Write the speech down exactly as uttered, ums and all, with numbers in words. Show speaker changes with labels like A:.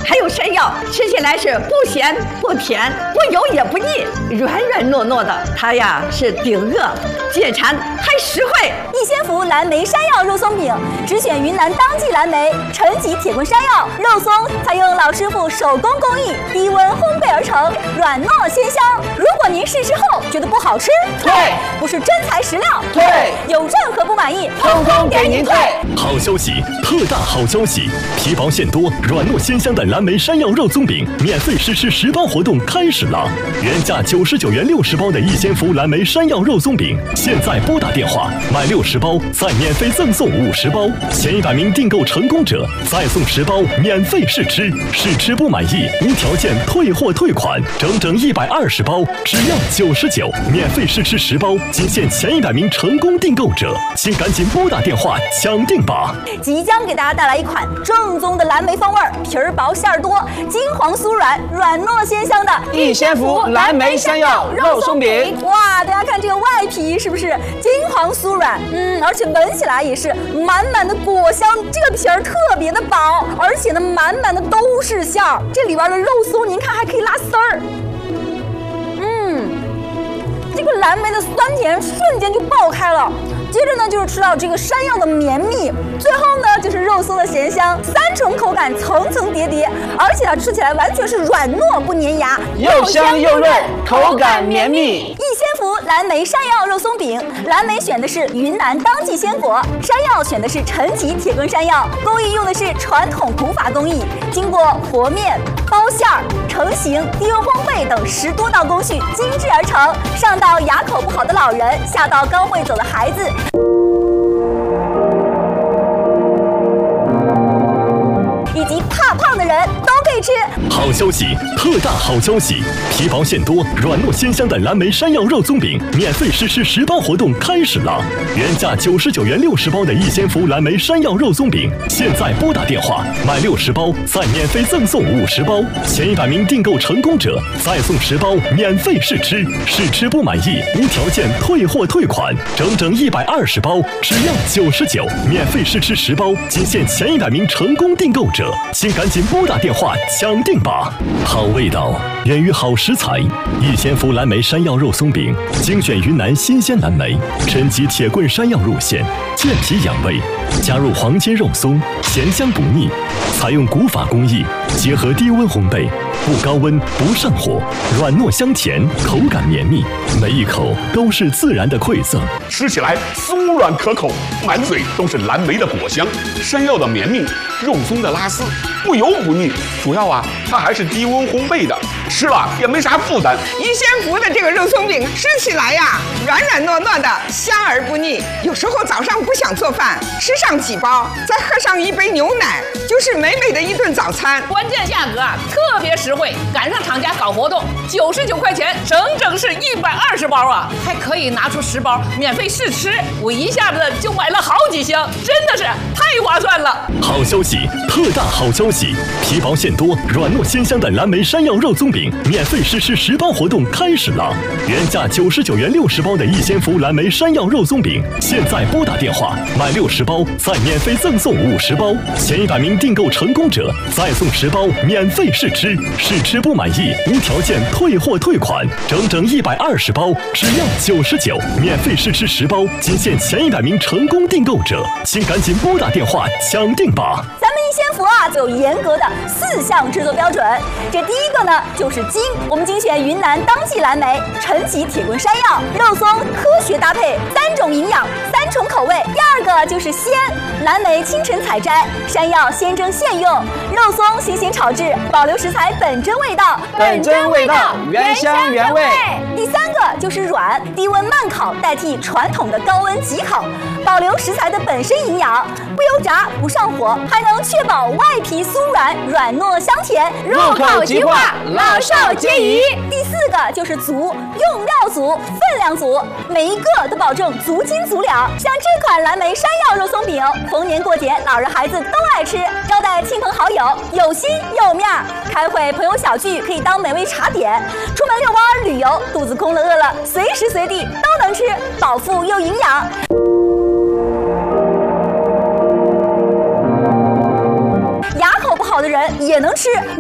A: 还有山药，吃起来是不咸不甜，不油也不腻，软软糯糯的。它呀是顶饿、解馋还实惠。
B: 逸仙福蓝莓山药肉松饼，只选云南当季蓝莓、陈吉铁棍山药肉松，采用老师傅手工工艺，低温烘焙而成，软糯鲜香。如果您试吃后觉得不好吃，
C: 退；
B: 不是真材实料，
C: 退；
B: 有任何不满意，
C: 通通给您退。
D: 好消息，特大好消息！皮薄馅多、软糯鲜香的蓝莓山药肉松饼免费试吃十包活动开始了！原价九十九元六十包的逸仙福蓝莓山药肉松饼，现在拨打电话买六十包，再免费赠送五十包，前一百名订购成功者再送十包免费试吃，试吃不满意无条件退货退款，整整一百二十包，只要九十九，免费试吃十包，仅限前一百名成功订购者，请赶紧拨打电话抢定吧！
B: 即将给大家带来一款正宗的蓝莓风味，皮儿薄馅儿多，金黄酥软，软糯鲜香的
C: 逸仙福蓝莓山药肉松饼。
B: 哇，大家看这个外皮是不是金黄酥软？嗯，而且闻起来也是满满的果香，这个皮儿特别的薄，而且呢满满的都是馅儿，这里边的肉松您看还可以拉丝儿。嗯，这个蓝莓的酸甜瞬间就爆开了。接着呢，就是吃到这个山药的绵密，最后呢就是肉松的咸香，三重口感层层叠叠，而且它吃起来完全是软糯不粘牙，
C: 又香又润，口感绵密。
B: 逸仙福蓝莓山药肉松饼，蓝莓选的是云南当季鲜果，山药选的是陈吉铁棍山药，工艺用的是传统古法工艺，经过和面、包馅儿、成型、低温烘焙等十多道工序精制而成，上到牙口不好的老人，下到刚会走的孩子。以及怕胖的人都可以吃。
D: 好消息，特大好消息！皮薄馅多、软糯鲜香的蓝莓山药肉松饼免费试吃十包活动开始了！原价九十九元六十包的逸仙福蓝莓山药肉松饼，现在拨打电话买六十包，再免费赠送五十包，前一百名订购成功者再送十包免费试吃，试吃不满意无条件退货退款，整整一百二十包，只要九十九，免费试吃十包，仅限前一百名成功订购者。请赶紧拨打电话抢定吧！好味道源于好食材，逸仙福蓝莓山药肉松饼精选云南新鲜蓝莓、陈吉铁棍山药入馅，健脾养胃，加入黄金肉松，咸香不腻，采用古法工艺，结合低温烘焙，不高温不上火，软糯香甜，口感绵密，每一口都是自然的馈赠，
E: 吃起来酥软可口，满嘴都是蓝莓的果香，山药的绵密，肉松的拉丝，不油不腻。主要啊，它还是低温烘焙的，吃了也没啥负担。
F: 逸仙福的这个肉松饼吃起来呀，软软糯糯的，香而不腻。有时候早上不想做饭，吃上几包，再喝上一杯牛奶，就是美美的一顿早餐。
G: 关键价格啊，特别实惠，赶上厂家搞活动，九十九块钱，整整是一百二十包啊，还可以拿出十包免费试吃，我一下子就买了好几箱，真的是太划算了。
D: 好消息，特大好消息！皮薄馅多、软糯鲜香的蓝莓山药肉松饼免费试吃十包活动开始了！原价九十九元六十包的逸仙福蓝莓山药肉松饼，现在拨打电话买六十包，再免费赠送五十包，前一百名订购成功者再送十包免费试吃，试吃不满意无条件退货退款，整整一百二十包，只要九十九，免费试吃十包，仅限前一百名成功订购者，请赶紧拨打电话抢定吧！
B: 咱们逸仙福啊，就有严格的四项制作标准。这第一个呢，就是精，我们精选云南当季蓝莓、陈吉铁棍山药、肉松，科学搭配，三种营养，三重口味。第二个就是鲜，蓝莓清晨采摘，山药现蒸现用，肉松新鲜炒制，保留食材本真味道，
C: 本真味道，原香原味。
B: 第三个就是软，低温慢烤代替传统的高温急烤，保留食材的本身营养，不油炸不上火，还能确保外皮酥软，软糯香甜，
C: 入口即化，老少皆宜。
B: 第四个就是足，用料足，分量足，每一个都保证足斤足两。像这款蓝莓山药肉松饼，逢年过节老人孩子都爱吃，招待亲朋好友有心有面儿，开会朋友小聚可以当美味茶点，出门遛弯旅游肚子空了饿了，随时随地都能吃，饱腹又营养。牙口不好的人也能吃。